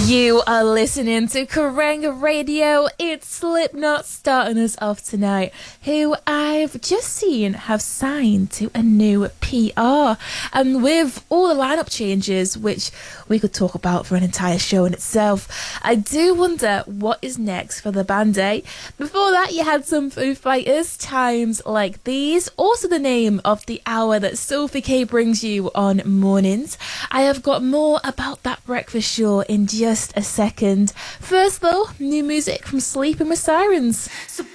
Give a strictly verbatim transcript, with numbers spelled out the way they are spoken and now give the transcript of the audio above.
You are listening to Karenga Radio. It's Slipknot starting us off tonight, who I've just seen have signed to a new P R. And with all the lineup changes, which we could talk about for an entire show in itself, I do wonder what is next for the band, eh? Before that, you had some Foo Fighters, Times Like These, also the name of the hour that Sophie K brings you on mornings. I have got more about that breakfast show in just a second. First though, new music from Sleeping with Sirens. So